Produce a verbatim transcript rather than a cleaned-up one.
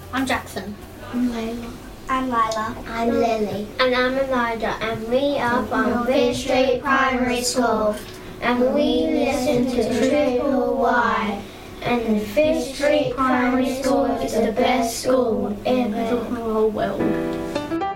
I'm Jackson. I'm Layla. I'm Lila. I'm Lily. And I'm Elijah, and we are from Fish Street Primary School. And we listen to Triple Y and Fish Street